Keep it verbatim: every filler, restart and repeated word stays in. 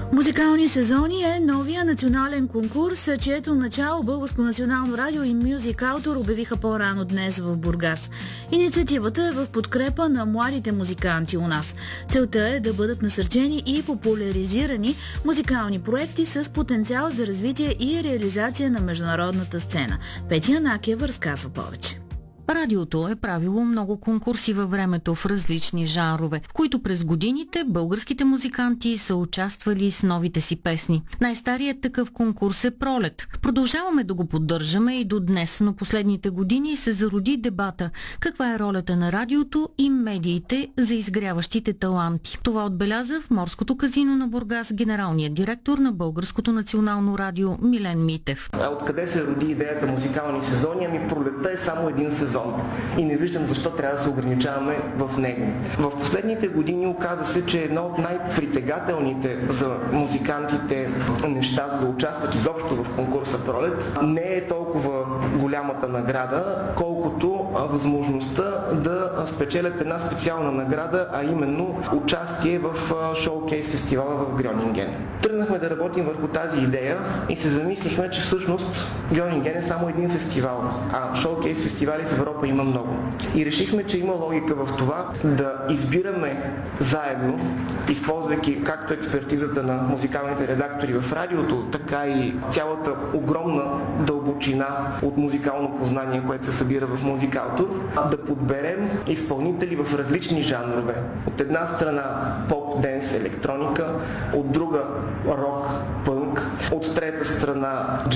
Музикални сезони е новия национален конкурс, чието начало Българско национално радио и Мюзикаутор обявиха по-рано днес в Бургас. Инициативата е в подкрепа на младите музиканти у нас. Целта е да бъдат насърчени и популяризирани музикални проекти с потенциал за развитие и реализация на международната сцена. Петя Накиева разказва повече. Радиото е правило много конкурси във времето в различни жанрове, в които през годините българските музиканти са участвали с новите си песни. Най-старият такъв конкурс е Пролет. Продължаваме да го поддържаме и до днес, но последните години се зароди дебата каква е ролята на радиото и медиите за изгряващите таланти. Това отбеляза в Морското казино на Бургас генералният директор на Българското национално радио Милен Митев. А откъде се роди идеята музикални сезони? Ами Пролетта е само един сезон. И не виждам защо трябва да се ограничаваме в него. В последните години оказа се, че едно от най-притегателните за музикантите неща, за да участват изобщо в конкурса Пролет, не е толкова голямата награда, колкото възможността да спечелят една специална награда, а именно участие в шоукейс фестивала в Грьонинген. Тръгнахме да работим върху тази идея и се замислихме, че всъщност Грьонинген е само един фестивал, а шоукейс фестивали в Европа има много. И решихме, че има логика в това да избираме заедно, използвайки както експертизата на музикалните редактори в радиото, така и цялата огромна дълбочина от музикално познание, което се събира в Музикаутор, да подберем изпълнители в различни жанрове. От една страна поп, денс, електроника, от друга рок, пънк, от трета страна